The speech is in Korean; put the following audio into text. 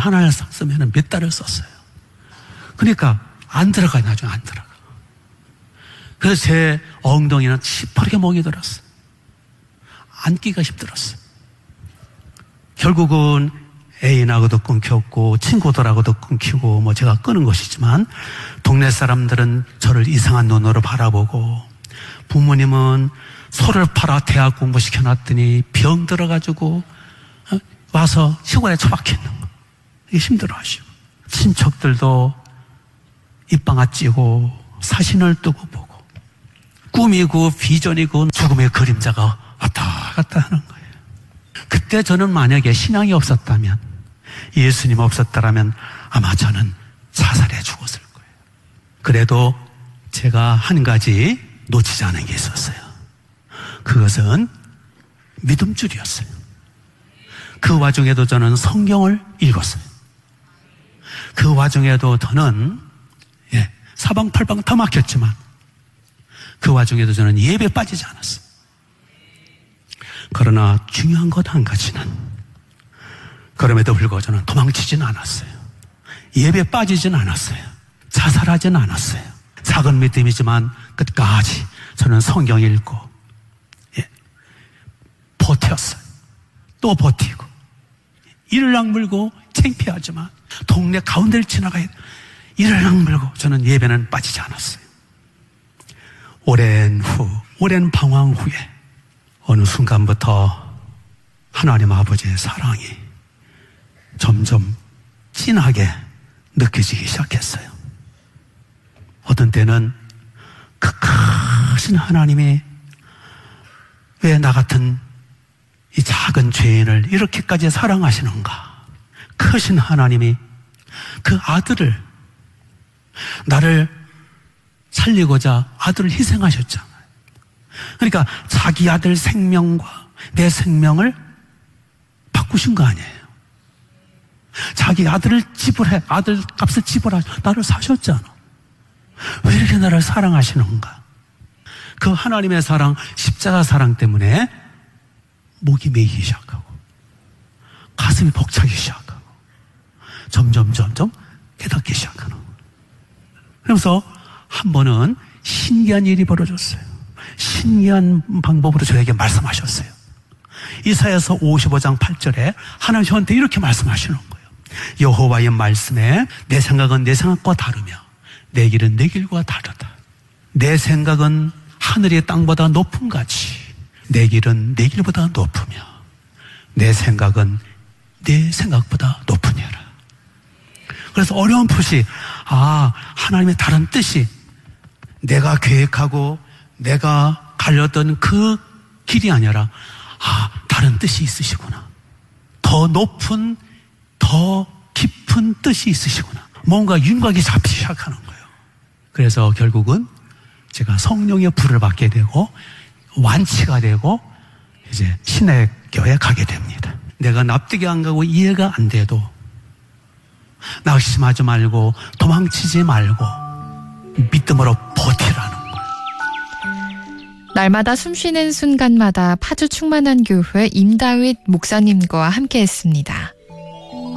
하나를 썼으면 몇 달을 썼어요. 그러니까 안 들어가요. 나중에 안 들어가. 그래서 제 엉덩이는 시퍼렇게 멍이 들었어요. 앉기가 힘들었어요. 결국은 애인하고도 끊겼고 친구들하고도 끊기고 뭐 제가 끊은 것이지만 동네 사람들은 저를 이상한 눈으로 바라보고 부모님은 소를 팔아 대학 공부 시켜놨더니 병 들어가지고 와서 시골에 처박혀 있는 거. 이게 힘들어하시고 친척들도 입방아 찌고 사진을 뜨고 보고 꿈이고 비전이고 죽음의 그림자가 왔다 갔다 하는 거예요. 그때 저는 만약에 신앙이 없었다면 예수님 없었다면 아마 저는 자살해 죽었을 거예요. 그래도 제가 한 가지 놓치지 않은 게 있었어요. 그것은 믿음줄이었어요. 그 와중에도 저는 성경을 읽었어요. 그 와중에도 저는 사방팔방 다 막혔지만 그 와중에도 저는 예배에 빠지지 않았어요. 그러나 중요한 것 한 가지는 그럼에도 불구하고 저는 도망치지는 않았어요. 예배에 빠지지는 않았어요. 자살하지는 않았어요. 작은 믿음이지만 끝까지 저는 성경 읽고 버텼어요. 또 버티고 이를 악물고 창피하지만 동네 가운데를 지나가야 이를 악물고 저는 예배는 빠지지 않았어요. 오랜 방황 후에 어느 순간부터 하나님 아버지의 사랑이 점점 진하게 느껴지기 시작했어요. 어떤 때는 그 크신 하나님이 왜 나 같은 이 작은 죄인을 이렇게까지 사랑하시는가? 크신 하나님이 그 아들을 나를 살리고자 아들을 희생하셨잖아요. 그러니까 자기 아들 생명과 내 생명을 바꾸신 거 아니에요. 자기 아들을 지불해, 아들 값을 지불하셔. 나를 사셨잖아. 왜 이렇게 나를 사랑하시는가? 그 하나님의 사랑, 십자가 사랑 때문에 목이 메이기 시작하고 가슴이 벅차기 시작하고 점점 깨닫기 시작하는 거예요. 그러면서 한 번은 신기한 일이 벌어졌어요. 신기한 방법으로 저에게 말씀하셨어요. 이사야서 55장 8절에 하나님 저한테 이렇게 말씀하시는 거예요. 여호와의 말씀에 내 생각은 내 생각과 다르며 내 길은 내 길과 다르다. 내 생각은 하늘의 땅보다 높음 같이 내 길은 내 길보다 높으며 내 생각은 내 생각보다 높으니라. 그래서 어렴풋이 하나님의 다른 뜻이 내가 계획하고 내가 가려던 그 길이 아니라 다른 뜻이 있으시구나. 더 높은 더 깊은 뜻이 있으시구나. 뭔가 윤곽이 잡히기 시작하는 거예요. 그래서 결국은 제가 성령의 불을 받게 되고 완치가 되고 이제 신의 교회에 가게 됩니다. 내가 납득이 안 가고 이해가 안 돼도 낙심하지 말고 도망치지 말고 믿음으로 버티라는 거예요. 날마다 숨쉬는 순간마다 파주 충만한 교회 임다윗 목사님과 함께했습니다.